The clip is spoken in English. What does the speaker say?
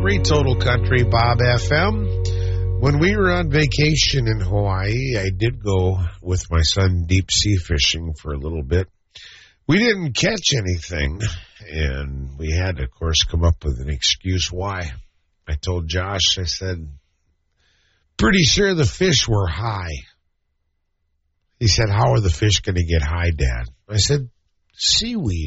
101.3 Total Country, Bob FM. When we were on vacation in Hawaii, I did go with my son deep sea fishing for a little bit. We didn't catch anything, and we had to, of course, come up with an excuse why. I told Josh, I said, pretty sure the fish were high. He said, how are the fish going to get high, Dad? I said, seaweed.